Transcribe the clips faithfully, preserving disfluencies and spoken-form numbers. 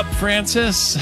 Francis.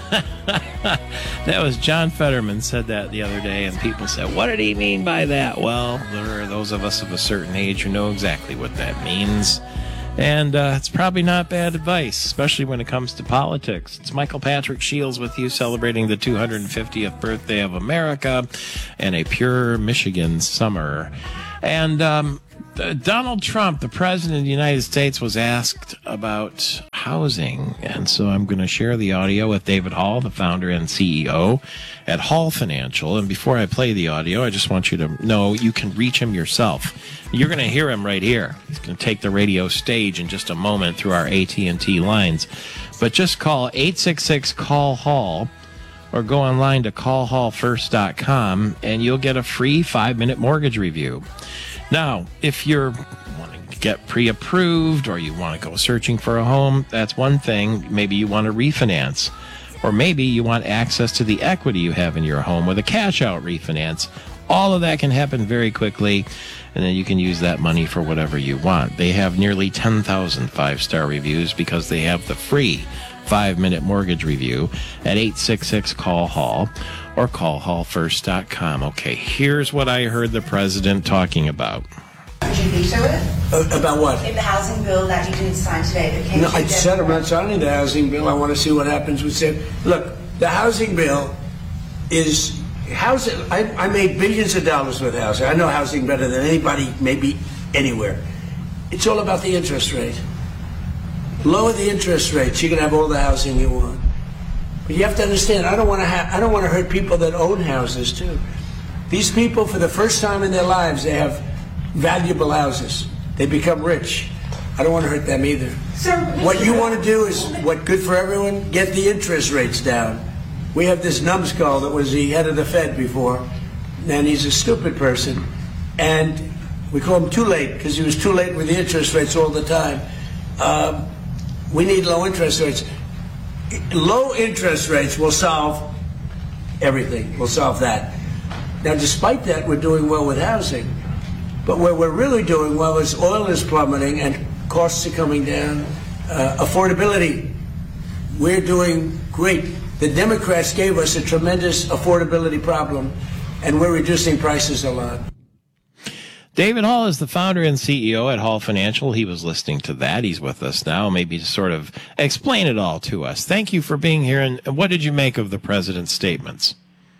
That was John Fetterman said that the other day, and people said, what did he mean by that? Well, there are those of us of a certain age who know exactly what that means. And uh, it's probably not bad advice, especially when it comes to politics. It's Michael Patrick Shields with you, celebrating the two hundred fiftieth birthday of America and a pure Michigan summer. And um, Donald Trump, the president of the United States, was asked about housing. And so I'm going to share the audio with David Hall, the founder and C E O at Hall Financial. And before I play the audio, I just want you to know you can reach him yourself. You're going to hear him right here. He's going to take the radio stage in just a moment through our A T and T lines. But just call eight six six, call Hall or go online to call hall first dot com and you'll get a free five-minute mortgage review. Now, if you're wanting to get pre-approved or you want to go searching for a home, that's one thing. Maybe you want to refinance. Or maybe you want access to the equity you have in your home with a cash-out refinance. All of that can happen very quickly, and then you can use that money for whatever you want. They have nearly ten thousand five-star reviews because they have the free five-minute mortgage review at eight six six, call Hall or call hall first dot com. Okay, here's what I heard the president talking about. Did you veto it? Uh, about what? In the housing bill that you didn't sign today that came No, to I said I'm not signing the housing bill. I want to see what happens with it. Look, the housing bill is housing. I, I made billions of dollars with housing. I know housing better than anybody, maybe anywhere. It's all about the interest rate. Lower the interest rates, you can have all the housing you want. But you have to understand, I don't want to ha- I don't want to hurt people that own houses too. These people, for the first time in their lives, they have valuable houses. They become rich. I don't want to hurt them either. Sir, what you want to do is what good for everyone. Get the interest rates down. We have this numbskull that was the head of the Fed before, and he's a stupid person. And we call him too late because he was too late with the interest rates all the time. Um, we need low interest rates. Low interest rates will solve everything. We'll solve that. Now, despite that, we're doing well with housing. But where we're really doing well is oil is plummeting and costs are coming down. Uh, affordability, we're doing great. The Democrats gave us a tremendous affordability problem, and we're reducing prices a lot. David Hall is the founder and C E O at Hall Financial. He was listening to that. He's with us now, maybe to sort of explain it all to us. Thank you for being here. And what did you make of the president's statements?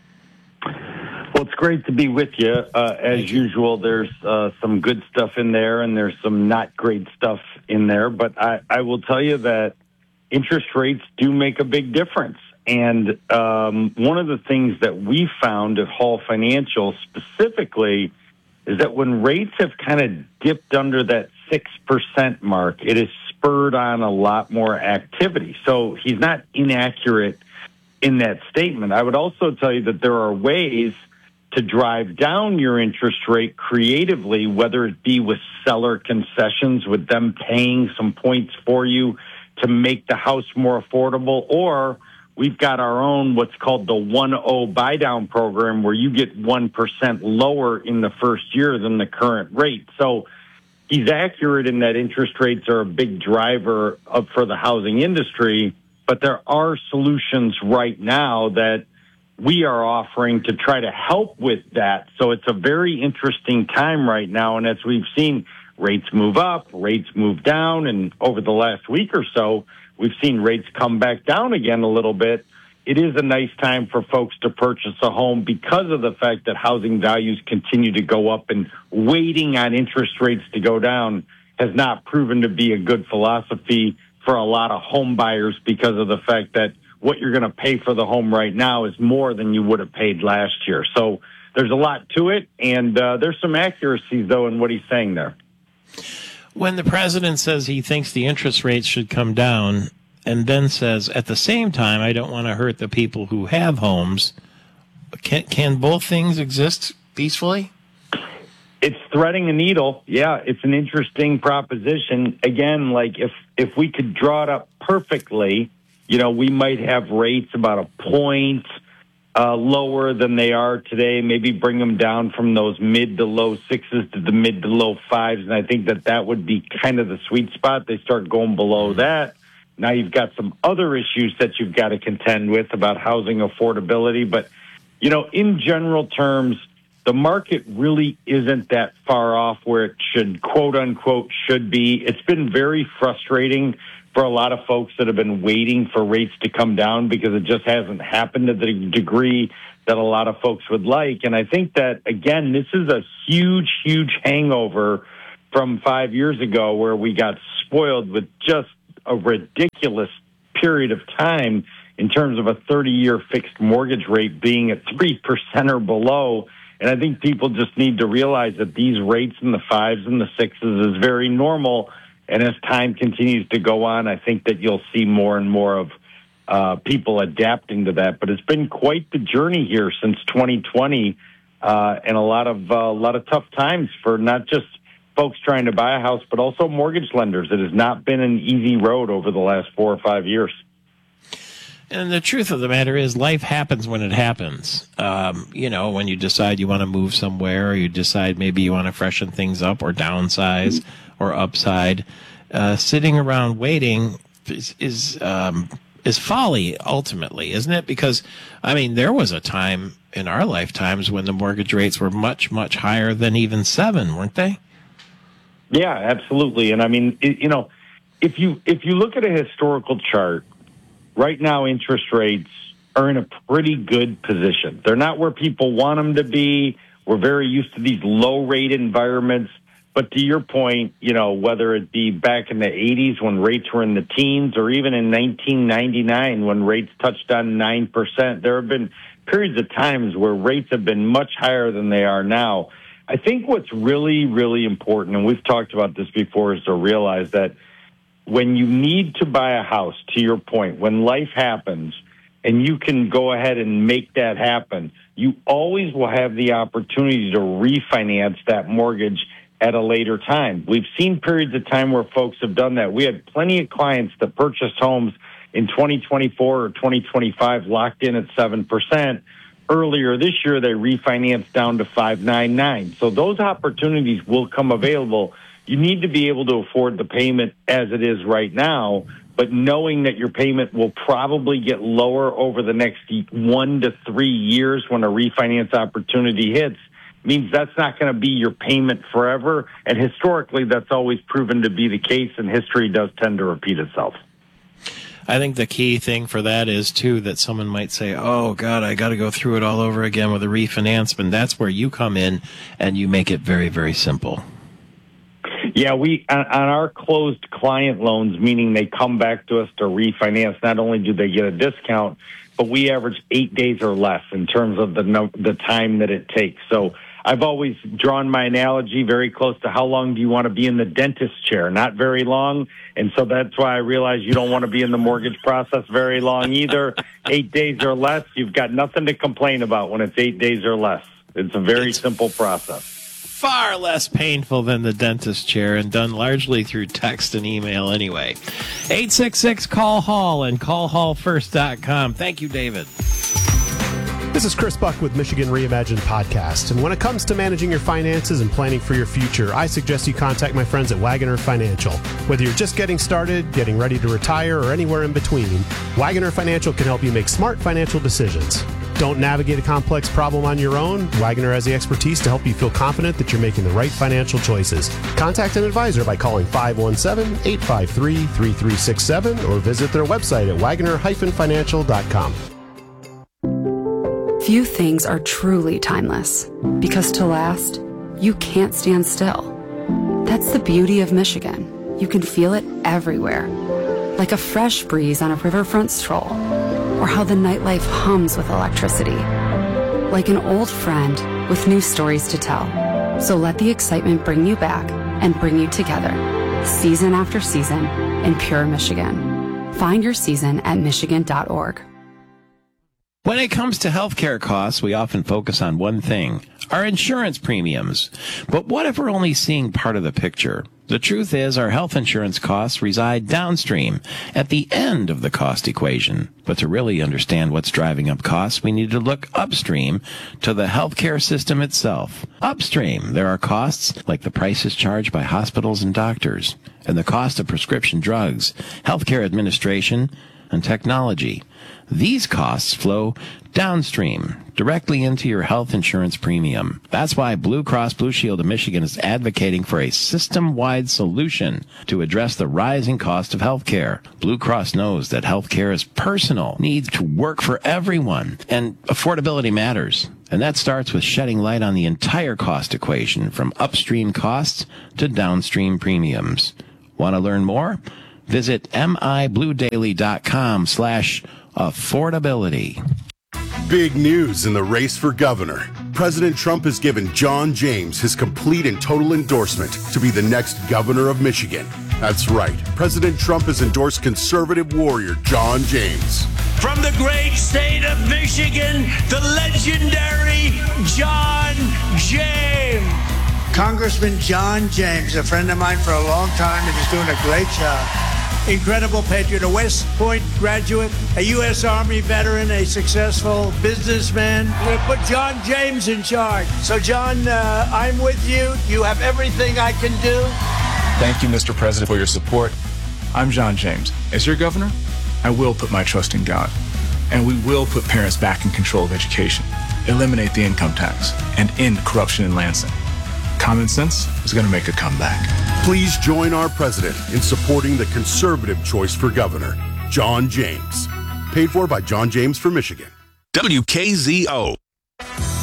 Well, it's great to be with you. Uh, as usual, there's uh, some good stuff in there, and there's some not great stuff in there. But I, I will tell you that interest rates do make a big difference. And um, one of the things that we found at Hall Financial specifically is that when rates have kind of dipped under that six percent mark, it has spurred on a lot more activity. So he's not inaccurate in that statement. I would also tell you that there are ways to drive down your interest rate creatively, whether it be with seller concessions, with them paying some points for you to make the house more affordable, or we've got our own what's called the one oh buy down program where you get one percent lower in the first year than the current rate. So he's accurate in that interest rates are a big driver of, for the housing industry, but there are solutions right now that we are offering to try to help with that. So it's a very interesting time right now. And as we've seen rates move up, rates move down, and over the last week or so, we've seen rates come back down again a little bit. It is a nice time for folks to purchase a home because of the fact that housing values continue to go up, and waiting on interest rates to go down has not proven to be a good philosophy for a lot of home buyers because of the fact that what you're going to pay for the home right now is more than you would have paid last year. So there's a lot to it, and uh, there's some accuracies, though, in what he's saying there. When the president says he thinks the interest rates should come down and then says, at the same time, I don't want to hurt the people who have homes, can, can both things exist peacefully? It's threading a needle. Yeah, it's an interesting proposition. Again, like if, if we could draw it up perfectly, you know, we might have rates about a point uh, lower than they are today, maybe bring them down from those mid to low sixes to the mid to low fives. And I think that that would be kind of the sweet spot. They start going below that, Now you've got some other issues that you've got to contend with about housing affordability. But, you know, in general terms, the market really isn't that far off where it should, quote unquote, should be. It's been very frustrating for a lot of folks that have been waiting for rates to come down because it just hasn't happened to the degree that a lot of folks would like. And I think that, again, this is a huge, huge hangover from five years ago where we got spoiled with just a ridiculous period of time in terms of a thirty-year fixed mortgage rate being at three percent or below. And I think people just need to realize that these rates in the fives and the sixes is very normal. And as time continues to go on, I think that you'll see more and more of uh, people adapting to that. But it's been quite the journey here since twenty twenty, uh, and a lot of uh, a lot of tough times for not just folks trying to buy a house, but also mortgage lenders. It has not been an easy road over the last four or five years. And the truth of the matter is life happens when it happens. Um, you know, when you decide you want to move somewhere, or you decide maybe you want to freshen things up or downsize or upside, uh, sitting around waiting is, is, um, is folly ultimately, isn't it? Because, I mean, there was a time in our lifetimes when the mortgage rates were much, much higher than even seven, weren't they? Yeah, absolutely. And I mean, it, you know, if you if you look at a historical chart, right now interest rates are in a pretty good position. They're not where people want them to be. We're very used to these low rate environments. But to your point, you know, whether it be back in the eighties when rates were in the teens, or even in nineteen ninety-nine when rates touched on nine percent, there have been periods of times where rates have been much higher than they are now. I think what's really, really important, and we've talked about this before, is to realize that when you need to buy a house, to your point, when life happens and you can go ahead and make that happen, you always will have the opportunity to refinance that mortgage at a later time. We've seen periods of time where folks have done that. We had plenty of clients that purchased homes in twenty twenty-four or twenty twenty-five locked in at seven percent. Earlier this year, they refinanced down to five ninety-nine. So those opportunities will come available. You need to be able to afford the payment as it is right now, but knowing that your payment will probably get lower over the next one to three years when a refinance opportunity hits means that's not going to be your payment forever. And historically, that's always proven to be the case, and history does tend to repeat itself. I think the key thing for that is, too, that someone might say, oh, God, I got to go through it all over again with a refinance. But that's where you come in and you make it very, very simple. Yeah, we on, on our closed client loans, meaning they come back to us to refinance, not only do they get a discount, but we average eight days or less in terms of the no, the time that it takes. So I've always drawn my analogy very close to how long do you want to be in the dentist chair? Not very long. And so that's why I realize you don't want to be in the mortgage process very long either. Eight days or less, you've got nothing to complain about when it's eight days or less. It's a very it's simple process. Far less painful than the dentist chair, and done largely through text and email anyway. eight six six, call hall and call hall first dot com. Thank you, David. This is Chris Buck with Michigan Reimagined Podcast. And when it comes to managing your finances and planning for your future, I suggest you contact my friends at Wagoner Financial. Whether you're just getting started, getting ready to retire, or anywhere in between, Wagoner Financial can help you make smart financial decisions. Don't navigate a complex problem on your own. Wagoner has the expertise to help you feel confident that you're making the right financial choices. Contact an advisor by calling five one seven, eight five three, three three six seven or visit their website at wagoner dash financial dot com. Few things are truly timeless, because to last, you can't stand still. That's the beauty of Michigan. You can feel it everywhere, like a fresh breeze on a riverfront stroll, or how the nightlife hums with electricity, like an old friend with new stories to tell. So let the excitement bring you back and bring you together, season after season, in pure Michigan. Find your season at michigan dot org. When it comes to healthcare costs, we often focus on one thing, our insurance premiums. But what if we're only seeing part of the picture? The truth is our health insurance costs reside downstream at the end of the cost equation. But to really understand what's driving up costs, we need to look upstream to the healthcare system itself. Upstream, there are costs like the prices charged by hospitals and doctors, and the cost of prescription drugs, healthcare administration, and technology. These costs flow downstream, directly into your health insurance premium. That's why Blue Cross Blue Shield of Michigan is advocating for a system-wide solution to address the rising cost of healthcare. Blue Cross knows that healthcare is personal, needs to work for everyone, and affordability matters. And that starts with shedding light on the entire cost equation, from upstream costs to downstream premiums. Want to learn more? Visit mibluedaily.com slash affordability. Big news in the race for governor. President Trump has given John James his complete and total endorsement to be the next governor of Michigan. That's right. President Trump has endorsed conservative warrior John James. From the great state of Michigan, the legendary John James. Congressman John James, a friend of mine for a long time, and is doing a great job. Incredible patriot, a West Point graduate, a U S Army veteran, a successful businessman. We're going to put John James in charge. So, John, uh, I'm with you. You have everything I can do. Thank you, Mister President, for your support. I'm John James. As your governor, I will put my trust in God. And we will put parents back in control of education, eliminate the income tax, and end corruption in Lansing. Common sense is going to make a comeback. Please join our president in supporting the conservative choice for governor, John James. Paid for by John James for Michigan. W K Z O.